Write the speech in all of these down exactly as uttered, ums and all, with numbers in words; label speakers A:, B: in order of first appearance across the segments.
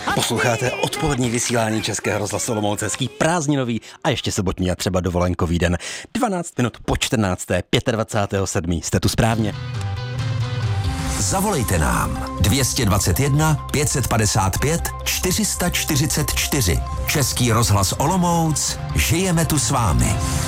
A: Posloucháte odpolední vysílání Českého rozhlasu Olomouc, hezký prázdninový a ještě sobotní a třeba dovolenkový den. dvanáct minut po čtrnácté, dvacátého pátého sedmého Jste tu správně.
B: Zavolejte nám dvě stě dvacet jedna pět set padesát pět čtyři sta čtyřicet čtyři. Český rozhlas Olomouc, žijeme tu s vámi.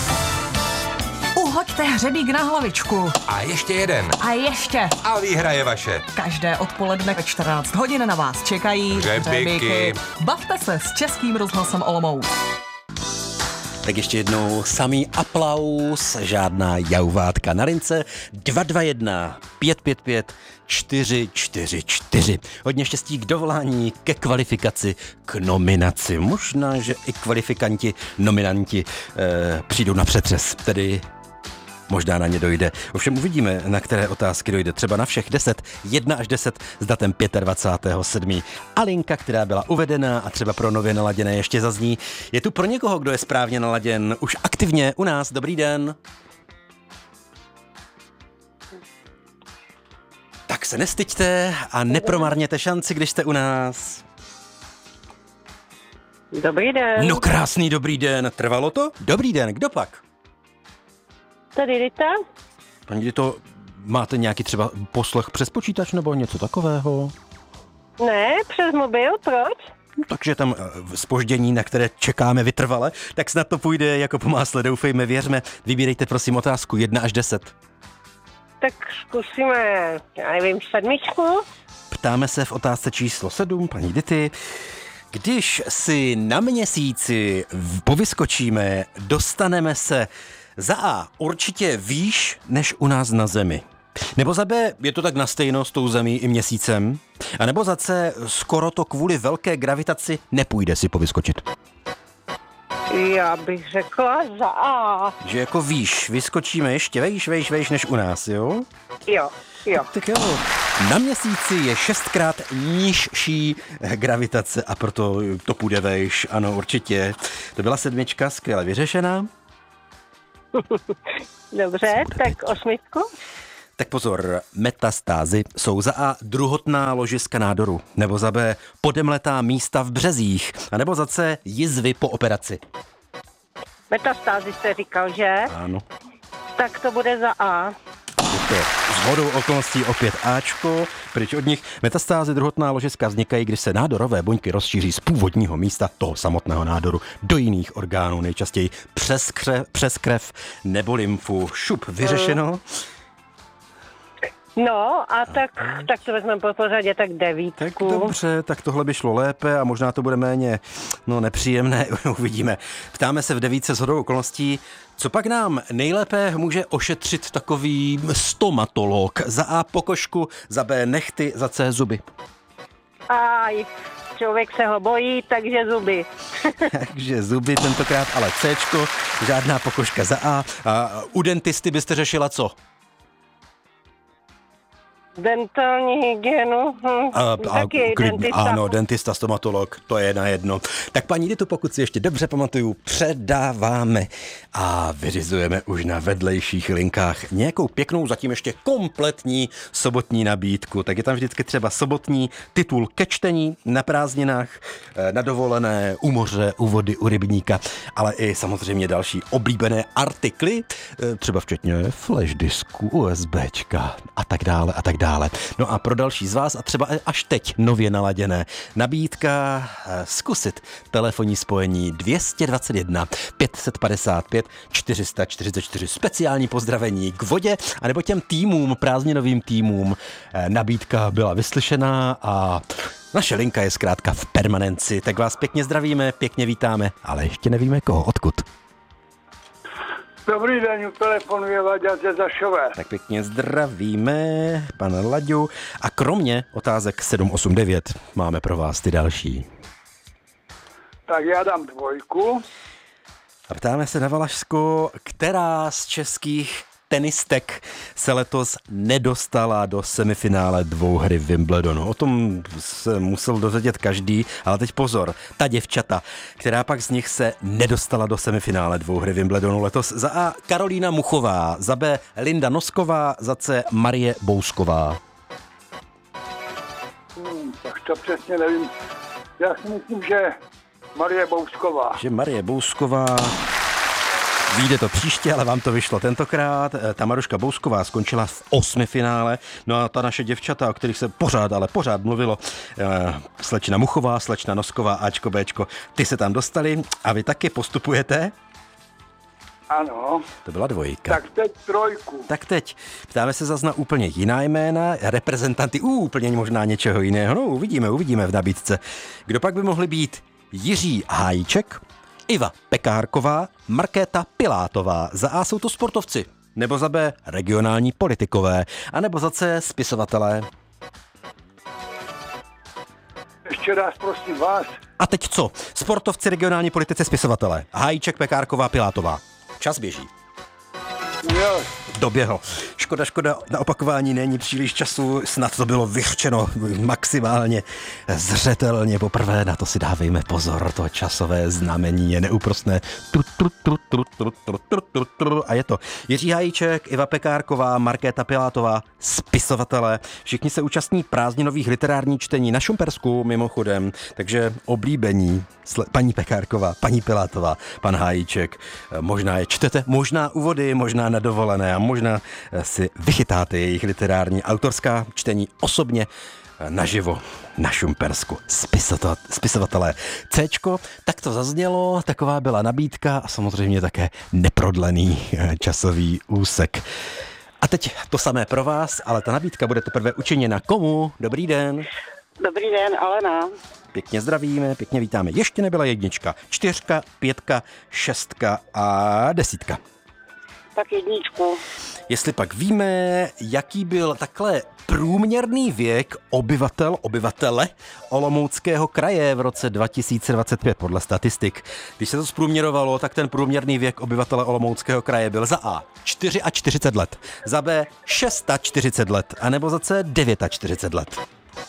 C: Uhoďte hřebík na hlavičku.
D: A ještě jeden.
C: A ještě.
D: A výhra je vaše.
C: Každé odpoledne ve čtrnáct hodin na vás čekají
D: hřebíky.
C: Bavte se s Českým rozhlasem Olomouc.
A: Tak ještě jednou samý aplaus, žádná jauvátka na lince. dva dva jedna pět pět pět čtyři čtyři čtyři. Hodně štěstí k dovolání, ke kvalifikaci, k nominaci. Možná, že i kvalifikanti, nominanti eh, přijdou na přetřes, tedy možná na ně dojde. Ovšem uvidíme, na které otázky dojde. Třeba na všech deset, jedna až deset s datem dvacátého pátého sedmého Alinka, která byla uvedena a třeba pro nově naladěné ještě zazní. Je tu pro někoho, kdo je správně naladěn už aktivně u nás. Dobrý den. Tak se nestyďte a nepromarněte šanci, když jste u nás.
E: Dobrý den.
A: No krásný dobrý den. Trvalo to? Dobrý den. Kdo pak?
E: Tady Rita.
A: Paní Dito, máte nějaký třeba poslech přes počítač nebo něco takového?
E: Ne, přes mobil, proč?
A: No, takže tam zpoždění, na které čekáme vytrvale, tak snad to půjde jako po másle, doufejme, věřme. Vybírejte prosím otázku jedna až deset.
E: Tak zkusíme, já nevím, sedmičku.
A: Ptáme se v otázce číslo sedm, paní Dity. Když si na měsíci povyskočíme, dostaneme se za A určitě výš než u nás na Zemi. Nebo za B je to tak na stejno s tou Zemí i měsícem. A nebo za C skoro to kvůli velké gravitaci nepůjde si povyskočit.
E: Já bych řekla za A.
A: Že jako výš, vyskočíme ještě vejš, vejš, vejš než u nás, jo?
E: Jo, jo.
A: Tak jo. Na měsíci je šestkrát nižší gravitace a proto to půjde vejš. Ano, určitě. To byla sedmička, skvěle vyřešená.
E: Dobře, tak osmičku.
A: Tak pozor, metastázy jsou za A druhotná ložiska nádoru, nebo za B podemletá místa v březích, a nebo za C jizvy po operaci.
E: Metastázy jste říkal, že?
A: Ano.
E: Tak to bude za A.
A: Je to shodou okolností opět Ačko, pryč od nich. Metastázy druhotná ložiska vznikají, když se nádorové buňky rozšíří z původního místa toho samotného nádoru do jiných orgánů, nejčastěji přes, kře, přes krev nebo lymfu. Šup, vyřešeno. Hmm.
E: No a tak, tak to vezmeme po pořadě, tak devítku.
A: Tak dobře, tak tohle by šlo lépe a možná to bude méně no, nepříjemné, uvidíme. Ptáme se v devítce shodou okolností, co pak nám nejlépe může ošetřit takový stomatolog? Za A pokožku, za B nechty, za C zuby.
E: Aj, člověk se ho bojí, takže zuby.
A: Takže zuby tentokrát, ale Cčko, žádná pokožka za A. A u dentisty byste řešila co?
E: Dentální hygienu, hm,
A: a, a,
E: taky
A: klid,
E: dentista.
A: Ano, dentista, stomatolog, to je na jedno. Tak paní Ditu, pokud si ještě dobře pamatuju, předáváme a vyřizujeme už na vedlejších linkách nějakou pěknou, zatím ještě kompletní sobotní nabídku. Tak je tam vždycky třeba sobotní titul ke čtení na prázdninách, na dovolené, u moře, u vody, u rybníka, ale i samozřejmě další oblíbené artikly, třeba včetně flashdisků, USBčka a tak dále a tak dále. No a pro další z vás a třeba až teď nově naladěné nabídka zkusit telefonní spojení dvě stě dvacet jedna pět set padesát pět čtyři sta čtyřicet čtyři. Speciální pozdravení k vodě anebo těm týmům, prázdninovým týmům. Nabídka byla vyslyšená a naše linka je zkrátka v permanenci. Tak vás pěkně zdravíme, pěkně vítáme, ale ještě nevíme koho, odkud.
F: Dobrý den, u telefonu je Laďa ze Zašové.
A: Tak pěkně zdravíme, pane Laďu. A kromě otázek sedm, osm, devět máme pro vás ty další.
F: Tak já dám dvojku.
A: A ptáme se na Valašsko, která z českých tenistek se letos nedostala do semifinále dvouhry v Wimbledonu. O tom se musel dozvědět každý, ale teď pozor, ta děvčata, která pak z nich se nedostala do semifinále dvouhry v Wimbledonu letos. Za A Karolína Muchová, za B Linda Nosková, za C Marie Bousková.
F: Hmm, tak to přesně nevím. Já si myslím, že Marie Bousková.
A: Že Marie Bousková... Vyjde to příště, ale vám to vyšlo tentokrát. Ta Maruška Bousková skončila v osmi finále. No a ta naše děvčata, o kterých se pořád, ale pořád mluvilo, slečna Muchová, slečna Nosková, Ačko, Bčko, ty se tam dostali a vy taky postupujete?
F: Ano.
A: To byla dvojka.
F: Tak teď trojku.
A: Tak teď. Ptáme se zas na úplně jiná jména, reprezentanty uh, úplně možná něčeho jiného. No, uvidíme, uvidíme v nabídce. Kdo pak by mohli být? Jiří Hájíček, Iva Pekárková, Markéta Pilátová. Za A jsou to sportovci, nebo za B regionální politikové, anebo za C spisovatelé.
F: Ještě raz, prosím vás.
A: A teď co? Sportovci, regionální politici, spisovatelé. Hájíček, Pekárková, Pilátová. Čas běží.
F: Jo.
A: Doběhl. Škoda, škoda, na opakování není příliš času, snad to bylo vyřčeno maximálně zřetelně. Poprvé na to si dávejme pozor, to časové znamení je neúprostné. A je to Jiří Hájíček, Iva Pekárková, Markéta Pilátová, spisovatelé. Všichni se účastní prázdninových literárních čtení na Šumpersku mimochodem, takže oblíbení paní Pekárková, paní Pilátová, pan Hájíček. Možná je čtete, možná u vody, možná na dovolené a možná si vychytáte jejich literární autorská čtení osobně naživo na Šumpersku. Spisovatelé. Céčko, tak to zaznělo, taková byla nabídka a samozřejmě také neprodlený časový úsek. A teď to samé pro vás, ale ta nabídka bude teprve učiněna komu? Dobrý den.
E: Dobrý den, Alena.
A: Pěkně zdravíme, pěkně vítáme. Ještě nebyla jednička, čtyřka, pětka, šestka a desítka.
E: Tak jedničku.
A: Jestli pak víme, jaký byl takhle průměrný věk obyvatel, obyvatele Olomouckého kraje v roce dva tisíce dvacet pět podle statistik. Když se to zprůměrovalo, tak ten průměrný věk obyvatele Olomouckého kraje byl za A čtyřicet čtyři let, za B čtyřicet šest let, anebo za C čtyřicet devět let.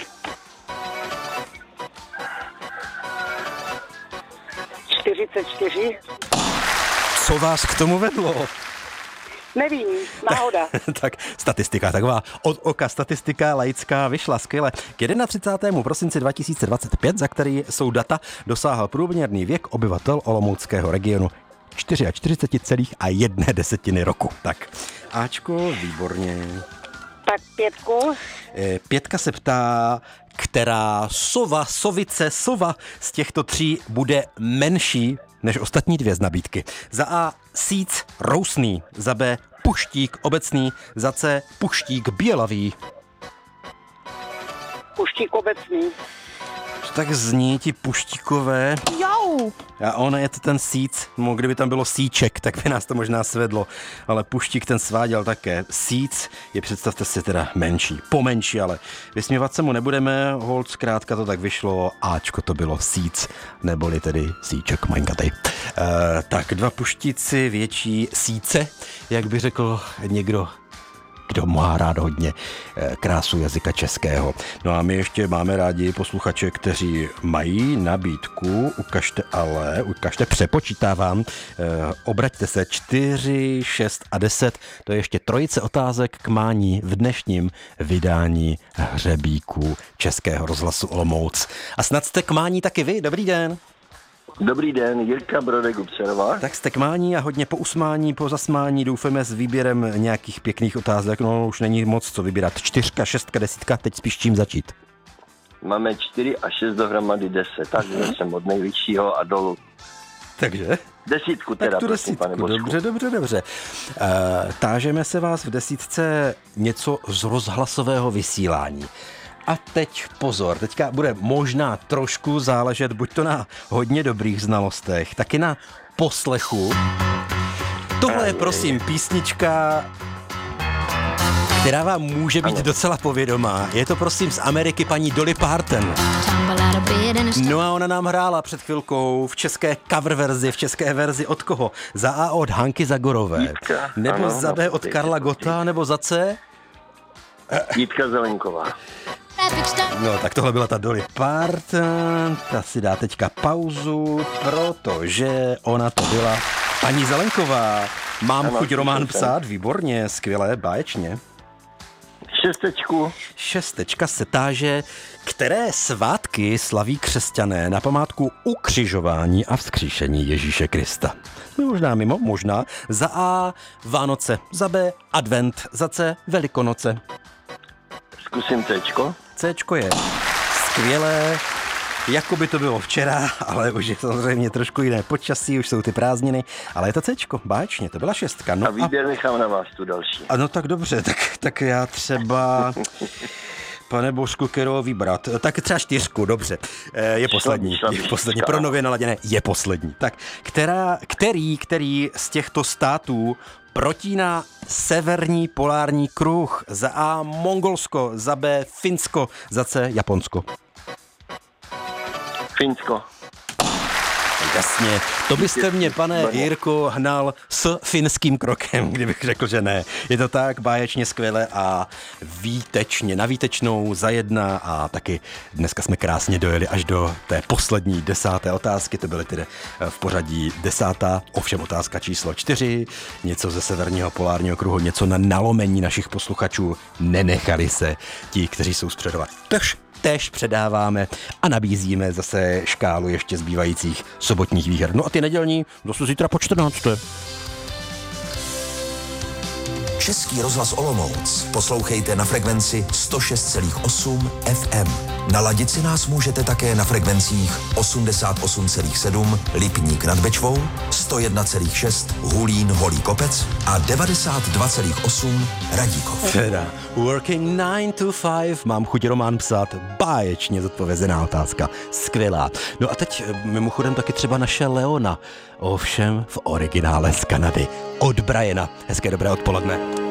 E: čtyřicet čtyři. Co
A: vás k tomu vedlo?
E: Nevím, náhoda.
A: Tak statistika, taková od oka statistika laická vyšla skvěle. K třicátému prvnímu prosinci dva tisíce dvacet pět, za který jsou data, dosáhl průměrný věk obyvatel Olomouckého regionu čtyřicet čtyři celá jedna desetiny roku. Tak, Ačko, výborně.
E: Tak pětku.
A: Pětka se ptá, která sova, sovice, sova z těchto tří bude menší než ostatní dvě z nabídky. Za A síc rousný, za B puštík obecný, za C puštík bělavý.
E: Puštík obecný.
A: Tak zní ti puštíkové.
C: Jau!
A: A on je to ten síc, no, kdyby tam bylo síček, tak by nás to možná svedlo, ale puštík ten sváděl také. Síc je, představte si, teda menší, pomenší, ale vysměvat se mu nebudeme, hold zkrátka to tak vyšlo, Ačko to bylo síc, neboli tedy síček maňkatej. E, tak dva puštíci větší síce, jak by řekl někdo, kdo má rád hodně krásu jazyka českého. No a my ještě máme rádi posluchače, kteří mají nabídku, ukažte ale, ukažte, přepočítávám, obraťte se čtyři, šest a deset, to je ještě trojice otázek k mání v dnešním vydání hřebíků Českého rozhlasu Olomouc. A snad jste k mání taky vy, dobrý den.
G: Dobrý den, Jirka Brodek-Upserová.
A: Tak jste k mání a hodně po usmání, po zasmání, doufáme s výběrem nějakých pěkných otázek, no už není moc co vybírat. Čtyřka, šestka, desítka, teď spíš čím začít?
G: Máme čtyři a šest dohromady deset, tak jsem od nejvyššího a dolů.
A: Takže?
G: Desítku teda,
A: tak tu
G: prosím,
A: desítku,
G: pane Božku.
A: Dobře, dobře, dobře. E, tážeme se vás v desítce něco z rozhlasového vysílání. A teď pozor, teďka bude možná trošku záležet buď to na hodně dobrých znalostech, taky na poslechu. Tohle je prosím písnička, která vám může být docela povědomá. Je to prosím z Ameriky paní Dolly Parton. No a ona nám hrála před chvilkou v české cover verzi, v české verzi od koho? Za A od Hanky Zagorové,
G: Jitka,
A: nebo
G: ano,
A: za B od Karla Gotta, nebo za C?
G: Jitka Zelenková.
A: No, tak tohle byla ta Dolly Parton, ta si dá teďka pauzu, protože ona to byla paní Zelenková. Mám
G: ano,
A: chuť román
G: jsem.
A: psát, výborně, skvělé, báječně.
G: Šestečku.
A: Šestečka se táže, které svátky slaví křesťané na památku ukřižování a vzkříšení Ježíše Krista. My možná mimo, možná. Za A Vánoce, za B advent, za C Velikonoce.
G: Zkusím Cčko.
A: Cčko je skvělé, jako by to bylo včera, ale už je samozřejmě trošku jiné počasí, už jsou ty prázdniny, ale je to Cčko, báječně, to byla šestka. No
G: A výběr nechám na vás tu další.
A: A no tak dobře, tak, tak já třeba, pane Božku, kterou vybrat, tak třeba čtyřku, dobře, je poslední,
G: Šla by, šla by,
A: je poslední,
G: šla.
A: pro nově naladěné, je poslední. Tak, která, který, který z těchto států protíná severní polární kruh? Za A Mongolsko, za B Finsko, za C Japonsko.
G: Finsko.
A: Jasně, to byste mě, pane Jirko, hnal s finským krokem, kdybych řekl, že ne. Je to tak, báječně skvěle a výtečně, na výtečnou za jedna a taky dneska jsme krásně dojeli až do té poslední desáté otázky, to byly tedy v pořadí desátá, ovšem otázka číslo čtyři, něco ze severního polárního kruhu, něco na nalomení našich posluchačů, nenechali se ti, kteří jsou zpředovat. Tež Tež předáváme a nabízíme zase škálu ještě zbývajících sobotních výher. No a ty nedělní zase zítra po čtrnácté.
B: Český rozhlas Olomouc poslouchejte na frekvenci sto šest celá osm F M. Naladit si nás můžete také na frekvencích osmdesát osm celá sedm Lipník nad Bečvou, sto jedna celá šest Hulín Holý Kopec a devadesát dva celá osm Radíkov.
A: Teda, working nine to five, mám chuť román psát, báječně zodpovězená otázka, skvělá. No a teď mimochodem taky třeba naše Leona, ovšem v originále z Kanady, od Briana. Hezké dobré odpoledne.